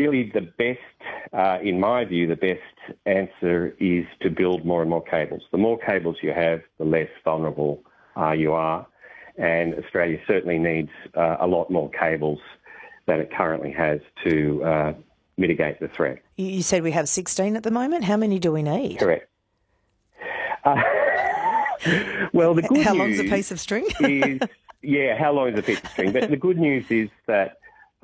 really the best, in my view, the best answer is to build more and more cables. The more cables you have, the less vulnerable you are. And Australia certainly needs a lot more cables than it currently has to mitigate the threat. You said we have 16 at the moment. How many do we need? Correct. Well, the good news... How long's a piece of string? How long is a piece of string? But the good news is that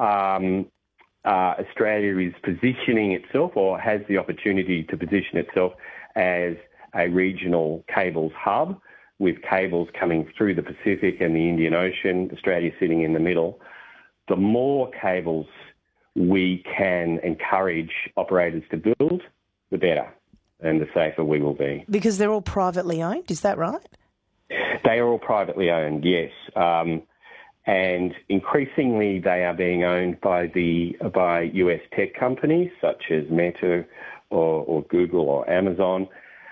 Australia is positioning itself, or has the opportunity to position itself, as a regional cables hub, with cables coming through the Pacific and the Indian Ocean, Australia sitting in the middle. The more cables we can encourage operators to build, the better, and the safer we will be. Because they're all privately owned, is that right? They are all privately owned, yes. And increasingly they are being owned by US tech companies such as Meta or Google or Amazon.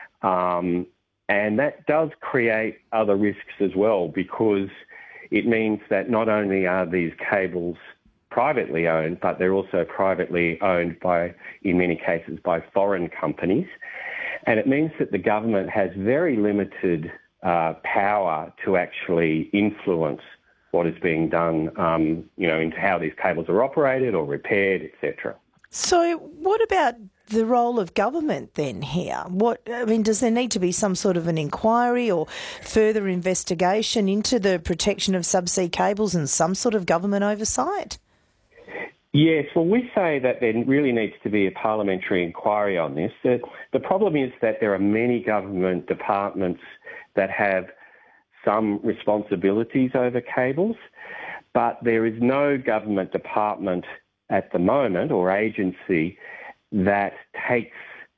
And that does create other risks as well, because it means that not only are these cables privately owned, but they're also privately owned by, in many cases, by foreign companies. And it means that the government has very limited power to actually influence what is being done, into how these cables are operated or repaired, etc. So what about the role of government then here? Does there need to be some sort of an inquiry or further investigation into the protection of subsea cables and some sort of government oversight? Yes, well, we say that there really needs to be a parliamentary inquiry on this. The problem is that there are many government departments that have some responsibilities over cables, but there is no government department at the moment or agency that takes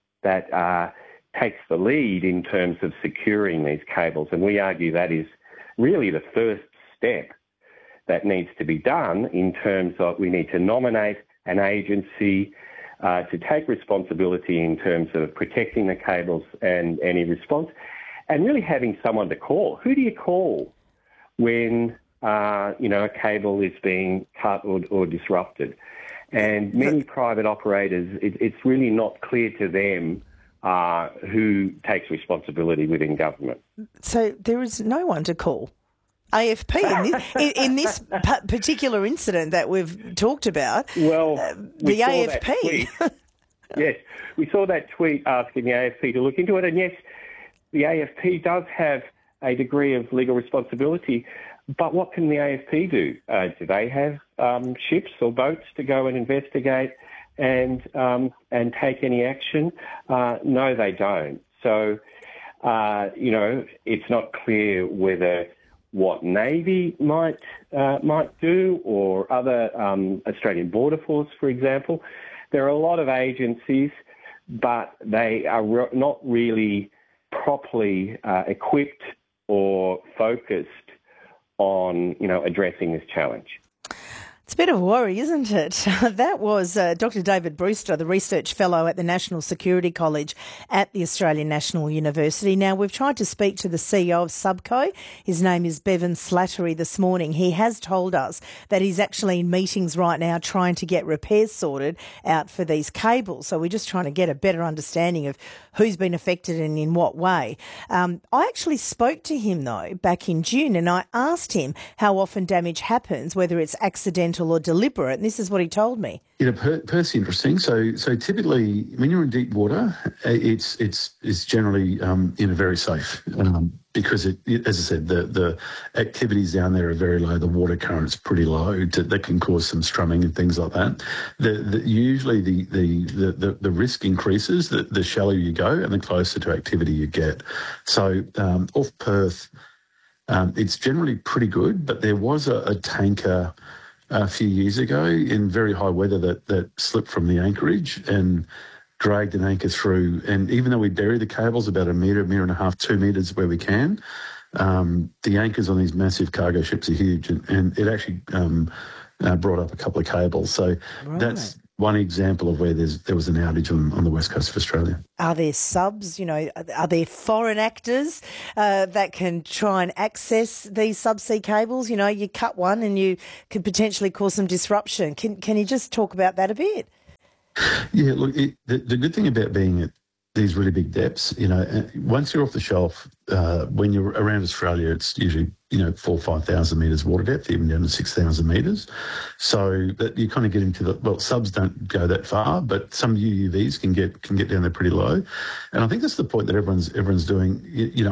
the lead in terms of securing these cables. And we argue that is really the first step that needs to be done, in terms of we need to nominate an agency to take responsibility in terms of protecting the cables and any response, and really having someone to call. Who do you call when a cable is being cut or disrupted? And many private operators, it's really not clear to them who takes responsibility within government. So there is no one to call. AFP in this particular incident that we've talked about. Well, the AFP. Yes, we saw that tweet asking the AFP to look into it, and yes, the AFP does have a degree of legal responsibility. But what can the AFP do? Do they have ships or boats to go and investigate and take any action? No, they don't. So, it's not clear whether what Navy might do, or other Australian Border Force, for example. There are a lot of agencies, but they are not really properly equipped or focused on, addressing this challenge. It's a bit of a worry, isn't it? That was Dr. David Brewster, the Research Fellow at the National Security College at the Australian National University. Now, we've tried to speak to the CEO of Subco. His name is Bevan Slattery this morning. He has told us that he's actually in meetings right now trying to get repairs sorted out for these cables. So we're just trying to get a better understanding of who's been affected and in what way. I actually spoke to him, though, back in June, and I asked him how often damage happens, whether it's accidental or deliberate, and this is what he told me. Perth's interesting. So typically, when you're in deep water, it's generally very safe because as I said, the activities down there are very low. The water current's pretty low. That can cause some strumming and things like that. Usually the risk increases the shallower you go and the closer to activity you get. So off Perth, it's generally pretty good. But there was a tanker a few years ago in very high weather that slipped from the anchorage and dragged an anchor through. And even though we bury the cables about a metre and a half, 2 metres where we can, the anchors on these massive cargo ships are huge, and it actually brought up a couple of cables. So That's one example of where there was an outage on the west coast of Australia. Are there subs, are there foreign actors that can try and access these subsea cables? You cut one and you could potentially cause some disruption. Can you just talk about that a bit? Yeah, look, the good thing about being at these really big depths, once you're off the shelf, when you're around Australia, it's usually, 4,000 or 5,000 metres water depth, even down to 6,000 metres. So that you kind of get into subs don't go that far, but some UUVs can get down there pretty low. And I think that's the point that everyone's doing.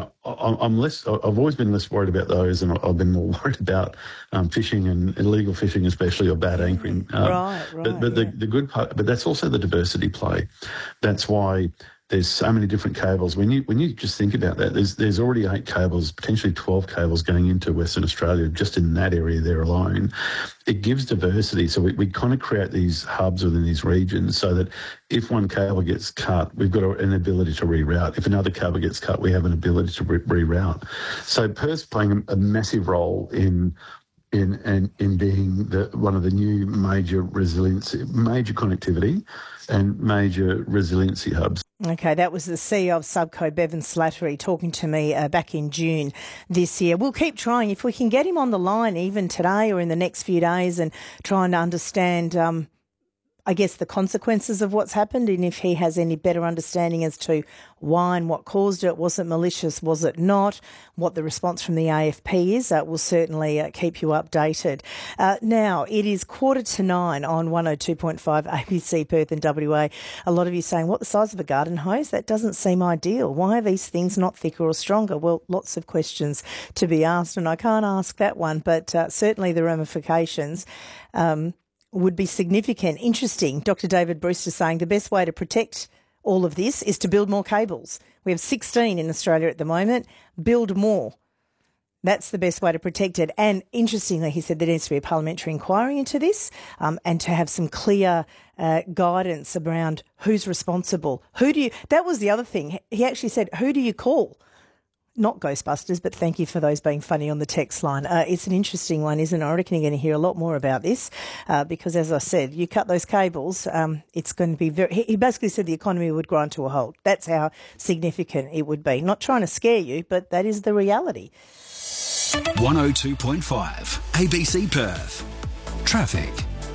I've always been less worried about those, and I've been more worried about fishing and illegal fishing, especially, or bad anchoring. Right. But the good part, but that's also the diversity play. That's why there's so many different cables. When you just think about that, there's already 8 cables, potentially 12 cables going into Western Australia just in that area there alone. It gives diversity. So we kind of create these hubs within these regions so that if one cable gets cut, we've got an ability to reroute. If another cable gets cut, we have an ability to reroute. So Perth's playing a massive role in being one of the new major connectivity and major resiliency hubs. Okay, that was the CEO of Subco, Bevan Slattery, talking to me back in June this year. We'll keep trying. If we can get him on the line even today or in the next few days and trying to understand the consequences of what's happened, and if he has any better understanding as to why and what caused it. Was it malicious? Was it not? What the response from the AFP is, we'll certainly keep you updated. Now, it is 8:45 on 102.5 ABC Perth and WA. A lot of you saying, what, the size of a garden hose? That doesn't seem ideal. Why are these things not thicker or stronger? Well, lots of questions to be asked, and I can't ask that one, but certainly the ramifications would be significant. Interesting. Dr. David Brewster saying the best way to protect all of this is to build more cables. We have 16 in Australia at the moment. Build more. That's the best way to protect it. And interestingly, he said there needs to be a parliamentary inquiry into this and to have some clear guidance around who's responsible. That was the other thing. He actually said, who do you call? Not Ghostbusters, but thank you for those being funny on the text line. It's an interesting one, isn't it? I reckon you're going to hear a lot more about this because, as I said, you cut those cables, it's going to be very... He basically said the economy would grind to a halt. That's how significant it would be. Not trying to scare you, but that is the reality. 102.5 ABC Perth. Traffic.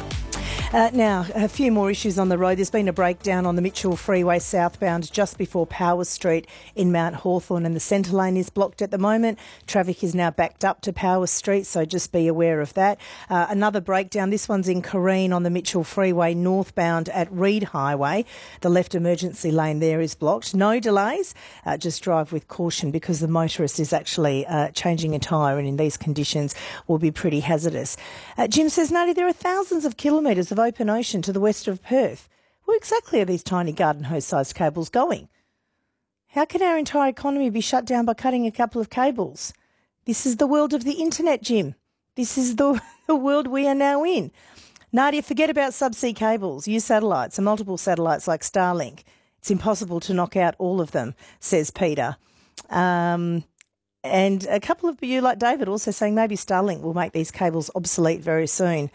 Now, a few more issues on the road. There's been a breakdown on the Mitchell Freeway southbound just before Power Street in Mount Hawthorn, and the centre lane is blocked at the moment. Traffic is now backed up to Power Street, so just be aware of that. Another breakdown, this one's in Careen on the Mitchell Freeway northbound at Reed Highway. The left emergency lane there is blocked. No delays, just drive with caution because the motorist is actually changing a tyre, and in these conditions will be pretty hazardous. Jim says, Nadi, there are thousands of kilometres of open ocean to the west of Perth. Where exactly are these tiny garden hose-sized cables going? How can our entire economy be shut down by cutting a couple of cables? This is the world of the internet, Jim. This is the world we are now in. Nadia, forget about subsea cables. Use satellites and multiple satellites like Starlink. It's impossible to knock out all of them, says Peter. And a couple of you, like David, also saying maybe Starlink will make these cables obsolete very soon.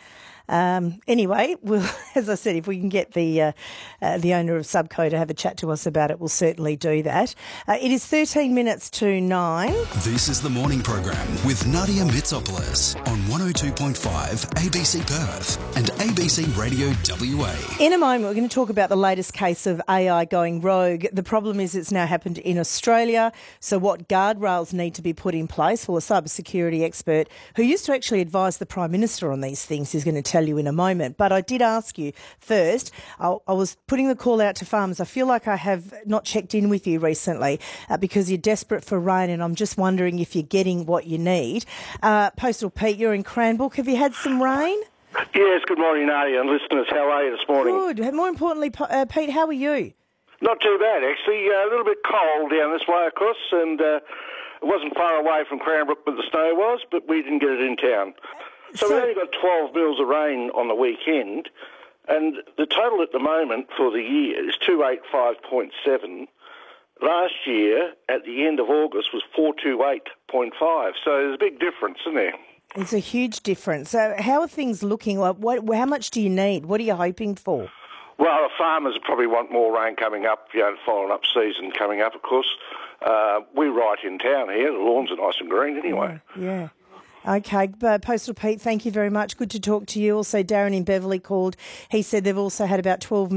Anyway, we'll, as I said, if we can get the owner of Subco to have a chat to us about it, we'll certainly do that. It is 13 minutes to 9. This is the morning program with Nadia Mitsopoulos on 102.5 ABC Perth and ABC Radio WA. In a moment, we're going to talk about the latest case of AI going rogue. The problem is it's now happened in Australia. So what guardrails need to be put in place? Well, a cybersecurity expert who used to actually advise the Prime Minister on these things is going to tell you in a moment. But I did ask you first, I was putting the call out to farmers. I feel like I have not checked in with you recently because you're desperate for rain, and I'm just wondering if you're getting what you need. Postal Pete, you're in Cranbrook. Have you had some rain? Yes, good morning, Nadia, and listeners. How are you this morning? Good. More importantly, Pete, how are you? Not too bad, actually. A little bit cold down this way, of course, and it wasn't far away from Cranbrook where the snow was, but we didn't get it in town. So we only got 12 mils of rain on the weekend, and the total at the moment for the year is 285.7. Last year, at the end of August, was 428.5. So there's a big difference, isn't there? It's a huge difference. So how are things looking? How much do you need? What are you hoping for? Well, the farmers probably want more rain coming up, following up season coming up, of course. We're right in town here. The lawns are nice and green anyway. Yeah. Okay, Postal Pete, thank you very much. Good to talk to you. Also, Darren in Beverley called. He said they've also had about 12